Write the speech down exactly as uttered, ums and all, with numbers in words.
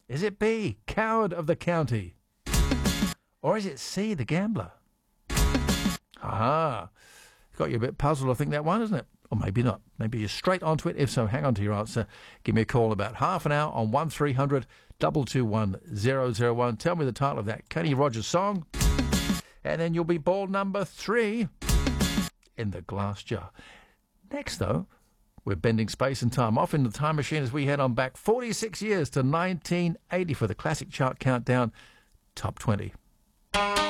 Is it B, Coward of the County? Or is it C, The Gambler? Aha. Got you a bit puzzled, I think, that one, isn't it? Or maybe not. Maybe you're straight onto it. If so, hang on to your answer. Give me a call in about half an hour on one three hundred two two one zero zero one. Tell me the title of that Kenny Rogers song. And then you'll be ball number three in the glass jar. Next, though, we're bending space and time off in the time machine as we head on back forty-six years to nineteen eighty for the Classic Chart Countdown Top twenty.